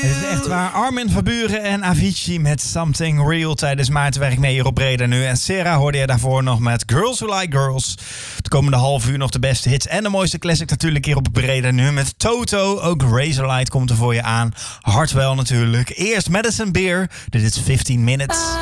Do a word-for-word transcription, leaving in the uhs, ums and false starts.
Het is echt waar. Armin van Buuren en Avicii met Something Real tijdens Maartenwerk mee hier op Breda nu. En Sarah hoorde je daarvoor nog met Girls Who Like Girls. De komende half uur nog de beste hits en de mooiste classic natuurlijk hier op Breda nu. Met Toto, ook Razorlight komt er voor je aan. Hartwell natuurlijk. Eerst Madison Beer. Dit is fifteen minutes.